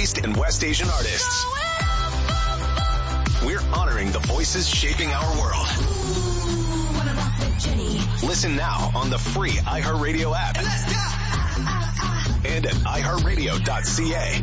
East and West Asian artists. We're honoring the voices shaping our world. Listen now on the free iHeartRadio app. And at iHeartRadio.ca.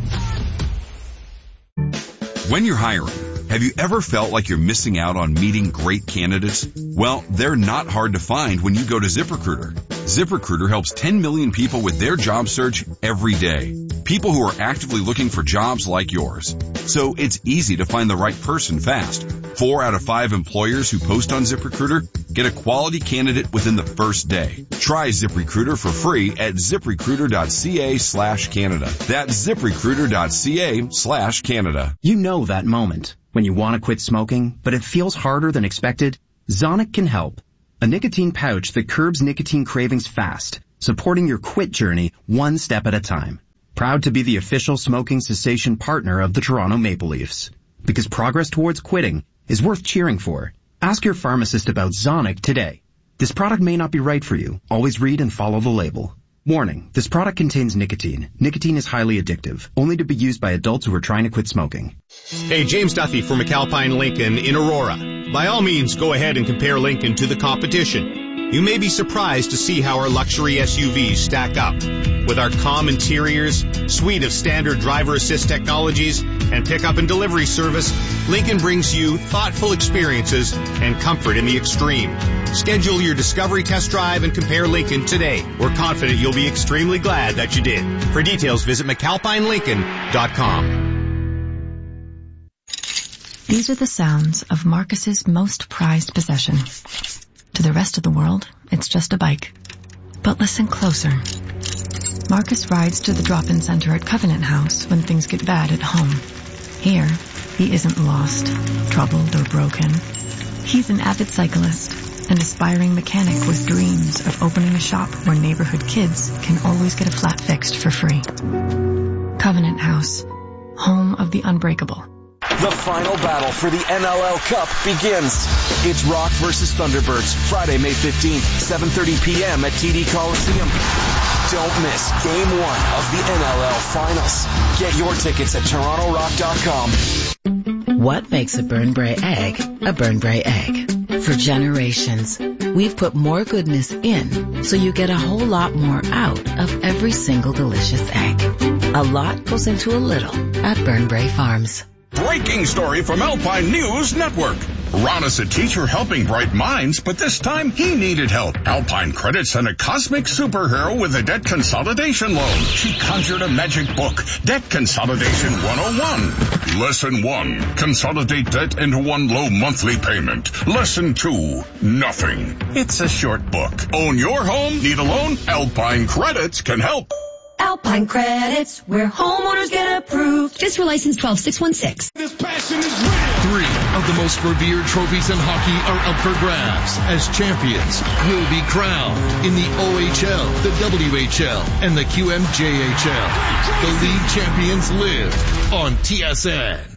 When you're hiring, have you ever felt like you're missing out on meeting great candidates? Well, they're not hard to find when you go to ZipRecruiter. ZipRecruiter helps 10 million people with their job search every day. People who are actively looking for jobs like yours. So it's easy to find the right person fast. 4 out of 5 employers who post on ZipRecruiter get a quality candidate within the first day. Try ZipRecruiter for free at ZipRecruiter.ca/Canada. That's ZipRecruiter.ca/Canada. You know that moment when you want to quit smoking, but it feels harder than expected? Zonic can help. A nicotine pouch that curbs nicotine cravings fast, supporting your quit journey one step at a time. Proud to be the official smoking cessation partner of the Toronto Maple Leafs. Because progress towards quitting is worth cheering for. Ask your pharmacist about Zonic today. This product may not be right for you. Always read and follow the label. Warning, this product contains nicotine. Nicotine is highly addictive, only to be used by adults who are trying to quit smoking. Hey, James Duffy from McAlpine Lincoln in Aurora. By all means, go ahead and compare Lincoln to the competition. You may be surprised to see how our luxury SUVs stack up. With our calm interiors, suite of standard driver assist technologies, and pickup and delivery service, Lincoln brings you thoughtful experiences and comfort in the extreme. Schedule your discovery test drive and compare Lincoln today. We're confident you'll be extremely glad that you did. For details, visit McAlpineLincoln.com. These are the sounds of Marcus's most prized possession. To the rest of the world, it's just a bike. But listen closer. Marcus rides to the drop-in center at Covenant House when things get bad at home. Here, he isn't lost, troubled, or broken. He's an avid cyclist, an aspiring mechanic with dreams of opening a shop where neighborhood kids can always get a flat fixed for free. Covenant House, home of the unbreakable. The final battle for the NLL Cup begins. It's Rock versus Thunderbirds, Friday, May 15th, 7:30 p.m. at TD Coliseum. Don't miss Game 1 of the NLL Finals. Get your tickets at TorontoRock.com. What makes a Burnbrae egg a Burnbrae egg? For generations, we've put more goodness in so you get a whole lot more out of every single delicious egg. A lot goes into a little at Burnbrae Farms. Breaking story from Alpine News Network. Ron is a teacher helping bright minds, but this time he needed help. Alpine Credit sent a cosmic superhero with a debt consolidation loan. She conjured a magic book, Debt Consolidation 101. Lesson 1, consolidate debt into one low monthly payment. Lesson 2, nothing. It's a short book. Own your home? Need a loan? Alpine Credits can help. Alpine Credits, where homeowners get approved. Fiscal license 12616. This passion is real. 3 of the most revered trophies in hockey are up for grabs as champions will be crowned in the OHL, the WHL, and the QMJHL. The league champions live on TSN.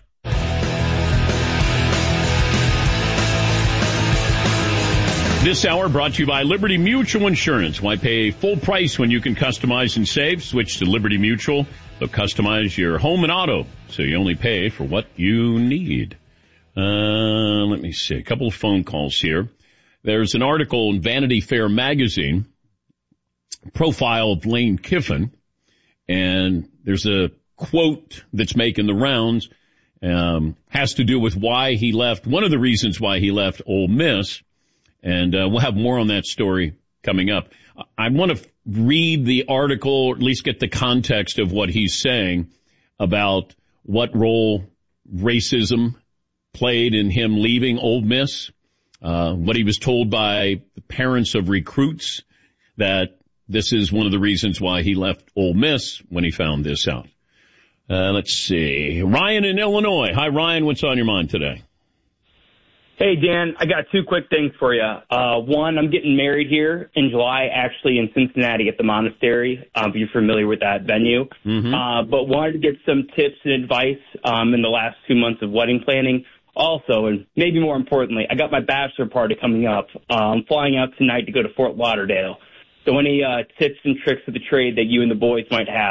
This hour brought to you by Liberty Mutual Insurance. Why pay full price when you can customize and save? Switch to Liberty Mutual. They'll customize your home and auto, so you only pay for what you need. Let me see. A couple of phone calls here. There's an article in Vanity Fair magazine, profile of Lane Kiffin, and there's a quote that's making the rounds, has to do with why he left, one of the reasons why he left Ole Miss. And we'll have more on that story coming up. I want to read the article, or at least get the context of what he's saying about what role racism played in him leaving Ole Miss, what he was told by the parents of recruits, that this is one of the reasons why he left Ole Miss when he found this out. Let's see. Ryan in Illinois. Hi, Ryan. What's on your mind today? Hey, Dan, I got 2 quick things for you. One, I'm getting married here in July, actually in Cincinnati at the Monastery, if you're familiar with that venue. Mm-hmm. But wanted to get some tips and advice in the last 2 months of wedding planning. Also, and maybe more importantly, I got my bachelor party coming up. I'm flying out tonight to go to Fort Lauderdale. So any tips and tricks of the trade that you and the boys might have.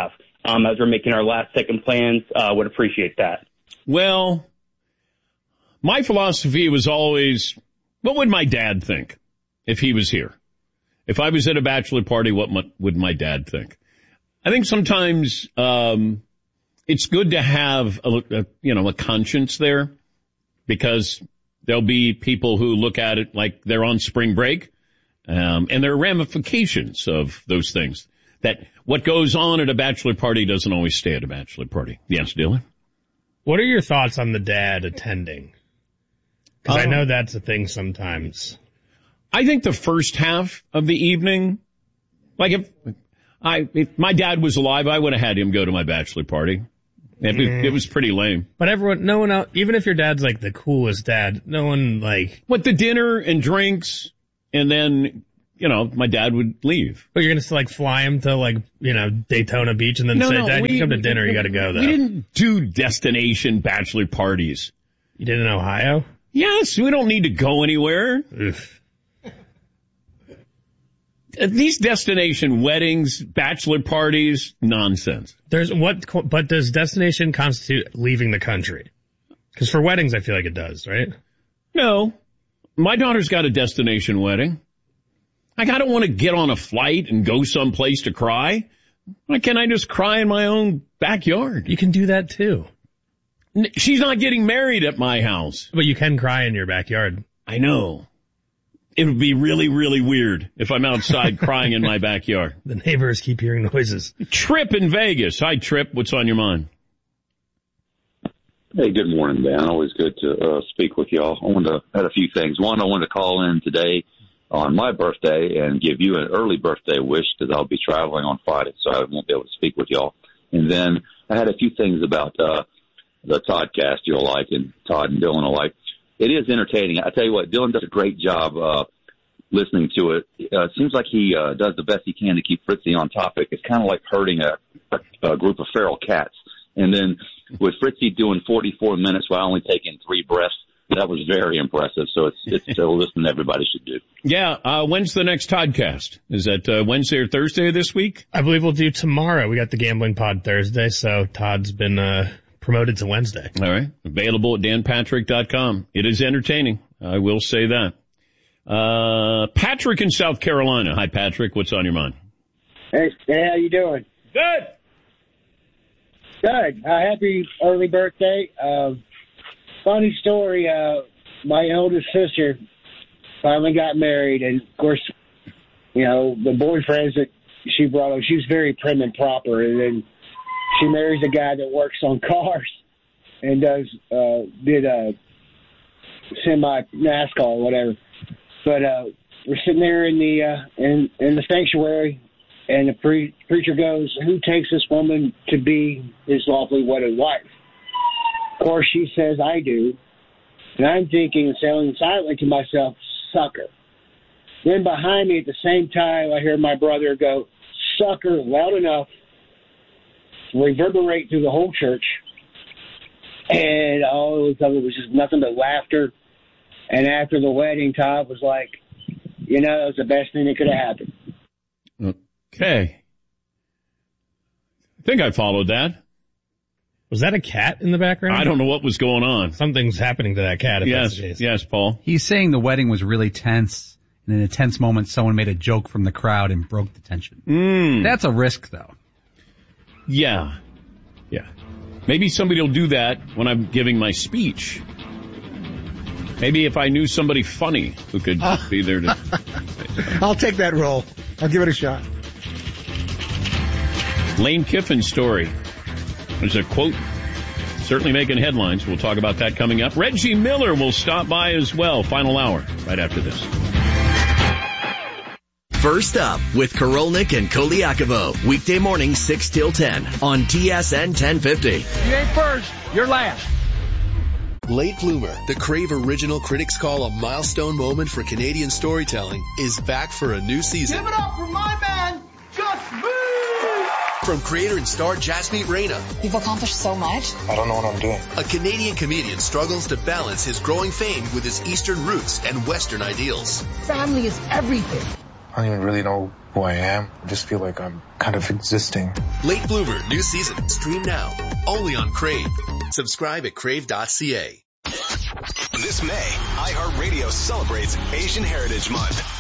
as we're making our last-second plans. Would appreciate that. Well, my philosophy was always, what would my dad think if he was here? If I was at a bachelor party, what would my dad think? I think sometimes it's good to have a conscience there, because there'll be people who look at it like they're on spring break, and there are ramifications of those things. That what goes on at a bachelor party doesn't always stay at a bachelor party. Yes, Dylan? What are your thoughts on the dad attending? Because I know that's a thing sometimes. I think the first half of the evening, like if my dad was alive, I would have had him go to my bachelor party. It was pretty lame. But no one else, even if your dad's like the coolest dad, no one like... What, the dinner and drinks, and then, my dad would leave. But you're going to like fly him to Daytona Beach and then Dad, you come to dinner, you got to go though. We didn't do destination bachelor parties. You did in Ohio? Yes, we don't need to go anywhere. Oof. These destination weddings, bachelor parties, nonsense. But does destination constitute leaving the country? Because for weddings, I feel like it does, right? No. My daughter's got a destination wedding. I don't want to get on a flight and go someplace to cry. Why can't I just cry in my own backyard? You can do that too. She's not getting married at my house. But you can cry in your backyard. I know. It would be really, really weird if I'm outside crying in my backyard. The neighbors keep hearing noises. Trip in Vegas. Hi, Trip. What's on your mind? Hey, good morning, Dan. Always good to speak with y'all. I had a few things. One, I wanted to call in today on my birthday and give you an early birthday wish, because I'll be traveling on Friday, so I won't be able to speak with y'all. And then I had a few things about the Toddcast you'll like, and Todd and Dylan will like. It is entertaining. I tell you what, Dylan does a great job listening to it. It seems like he does the best he can to keep Fritzy on topic. It's kind of like herding a group of feral cats. And then with Fritzy doing 44 minutes while only taking 3 breaths, that was very impressive. So it's a listen everybody should do. Yeah. When's the next Toddcast? Is that Wednesday or Thursday this week? I believe we'll do tomorrow. We got the Gambling Pod Thursday, so Todd's been promoted to Wednesday. All right. Available at danpatrick.com. It is entertaining. I will say that. Patrick in South Carolina. Hi, Patrick. What's on your mind? Hey, how you doing? Good. Good. Happy early birthday. Funny story. My oldest sister finally got married, and of course, the boyfriends that she brought up, she was very prim and proper, and then she marries a guy that works on cars and did semi NASCAR or whatever. But we're sitting there in the sanctuary, and the preacher goes, "Who takes this woman to be his lawfully wedded wife?" Of course, she says, "I do." And I'm thinking and saying silently to myself, "Sucker." Then behind me at the same time, I hear my brother go, "Sucker," loud enough to reverberate through the whole church. And all it was just nothing but laughter. And after the wedding, Todd was like, that was the best thing that could have happened. Okay. I think I followed that. Was that a cat in the background? I don't know what was going on. Something's happening to that cat. If that's the case. Yes, Paul. He's saying the wedding was really tense, and in a tense moment, someone made a joke from the crowd and broke the tension. That's a risk, though. Yeah. Maybe somebody will do that when I'm giving my speech. Maybe if I knew somebody funny who could be there to... I'll take that role. I'll give it a shot. Lane Kiffin's story. There's a quote certainly making headlines. We'll talk about that coming up. Reggie Miller will stop by as well. Final hour right after this. First up with Korolnik and Koliakovo. Weekday morning 6 till 10 on TSN 1050. You ain't first, you're last. Late Bloomer, the Crave original critics call a milestone moment for Canadian storytelling, is back for a new season. Give it up for my man, Gus Boo! From creator and star Jasmeet Reyna. You've accomplished so much. I don't know what I'm doing. A Canadian comedian struggles to balance his growing fame with his Eastern roots and Western ideals. Family is everything. I don't even really know who I am. I just feel like I'm kind of existing. Late Bloomer, new season. Stream now. Only on Crave. Subscribe at crave.ca. This May, iHeartRadio celebrates Asian Heritage Month.